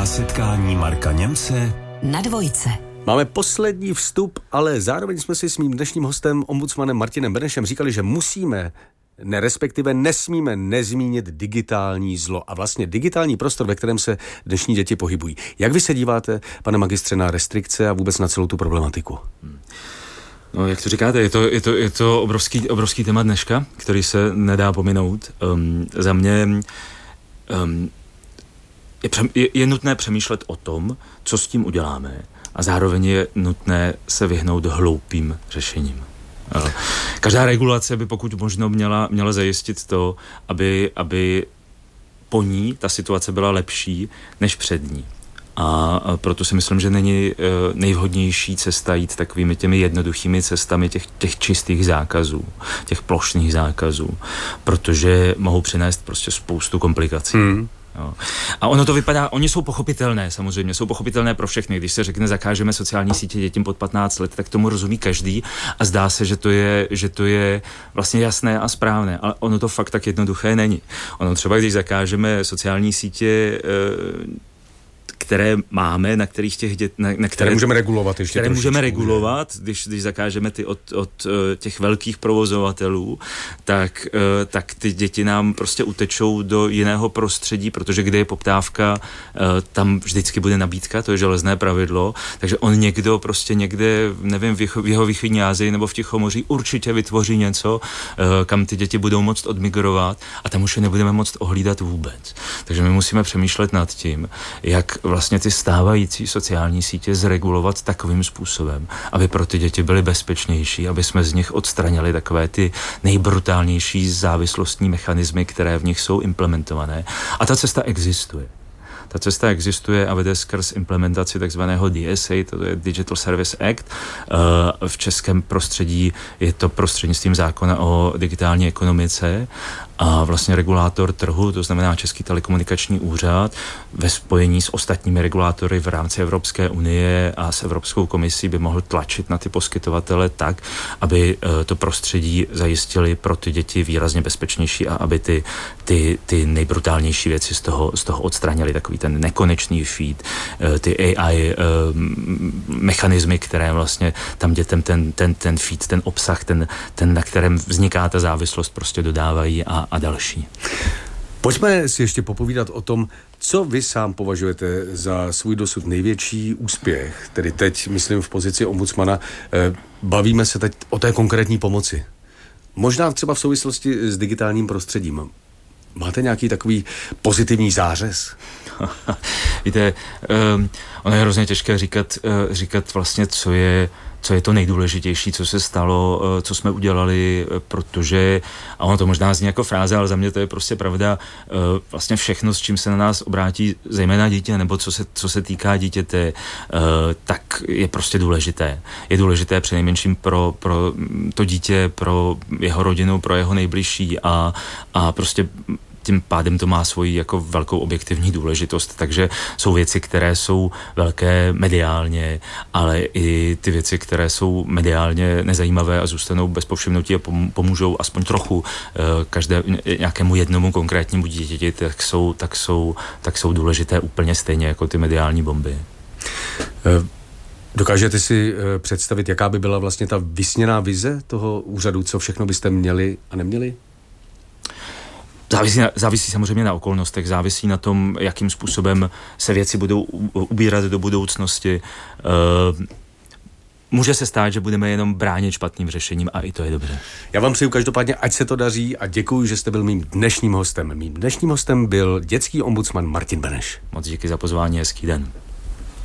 Živá setkání Marka Němce na Dvojce. Máme poslední vstup, ale zároveň jsme si s mým dnešním hostem, ombudsmanem Martinem Benešem, říkali, že respektive nesmíme nezmínit digitální zlo a vlastně digitální prostor, ve kterém se dnešní děti pohybují. Jak vy se díváte, pane magistře, na restrikce a vůbec na celou tu problematiku? No, jak to říkáte, je to obrovský téma dneška, který se nedá pominout. Za mě je nutné přemýšlet o tom, co s tím uděláme, a zároveň je nutné se vyhnout hloupým řešením. Každá regulace by pokud možno měla zajistit to, aby po ní ta situace byla lepší než před ní. A proto si myslím, že není nejvhodnější cesta jít takovými těmi jednoduchými cestami těch čistých zákazů, těch plošných zákazů, protože mohou přinést prostě spoustu komplikací. Jo. A ono to vypadá, oni jsou pochopitelné samozřejmě, jsou pochopitelné pro všechny. Když se řekne, zakážeme sociální sítě dětím pod 15 let, tak tomu rozumí každý a zdá se, že to je vlastně jasné a správné, ale ono to fakt tak jednoduché není. Ono třeba, když zakážeme sociální sítě, které máme, na kterých těch které můžeme regulovat ještě. Které můžeme regulovat, když zakážeme ty od těch velkých provozovatelů, tak ty děti nám prostě utečou do jiného prostředí, protože kde je poptávka, tam vždycky bude nabídka, to je železné pravidlo, takže on někde, nevím, v jeho východní Asii nebo v Tichomoří určitě vytvoří něco, kam ty děti budou moct odmigrovat a tam už je nebudeme moct ohlídat vůbec. Takže my musíme přemýšlet nad tím, jak vlastně ty stávající sociální sítě zregulovat takovým způsobem, aby pro ty děti byly bezpečnější, aby jsme z nich odstranili takové ty nejbrutálnější závislostní mechanismy, které v nich jsou implementované. A ta cesta existuje. Ta cesta existuje a vede skrz implementaci takzvaného DSA, to je Digital Service Act. V českém prostředí je to prostřednictvím zákona o digitální ekonomice a vlastně regulátor trhu, to znamená Český telekomunikační úřad, ve spojení s ostatními regulátory v rámci Evropské unie a s Evropskou komisí by mohl tlačit na ty poskytovatele tak, aby to prostředí zajistili pro ty děti výrazně bezpečnější a aby ty nejbrutálnější věci z toho odstranili, takový ten nekonečný feed, ty AI mechanismy, které vlastně tam dětem ten feed, ten obsah, ten na kterém vzniká ta závislost, prostě dodávají a další. Pojďme si ještě popovídat o tom, co vy sám považujete za svůj dosud největší úspěch, tedy teď, myslím, v pozici ombudsmana. Bavíme se teď o té konkrétní pomoci. Možná třeba v souvislosti s digitálním prostředím. Máte nějaký takový pozitivní zářez? Víte, ono je hrozně těžké říkat vlastně, co je to nejdůležitější, co se stalo, co jsme udělali, protože, a ono to možná zní jako fráze, ale za mě to je prostě pravda, vlastně všechno, s čím se na nás obrátí zejména dítě, nebo co se týká dítěte, tak je prostě důležité. Je důležité přinejmenším pro to dítě, pro jeho rodinu, pro jeho nejbližší a prostě tím pádem to má svoji jako velkou objektivní důležitost, takže jsou věci, které jsou velké mediálně, ale i ty věci, které jsou mediálně nezajímavé a zůstanou bez povšimnutí a pomůžou aspoň trochu nějakému jednomu konkrétnímu dítěti, tak jsou důležité úplně stejně jako ty mediální bomby. Dokážete si představit, jaká by byla vlastně ta vysněná vize toho úřadu, co všechno byste měli a neměli? Závisí samozřejmě na okolnostech, závisí na tom, jakým způsobem se věci budou ubírat do budoucnosti. Může se stát, že budeme jenom bránit špatným řešením a i to je dobře. Já vám přeju každopádně, ať se to daří a děkuji, že jste byl mým dnešním hostem. Mým dnešním hostem byl dětský ombudsman Martin Beneš. Moc díky za pozvání, hezký den.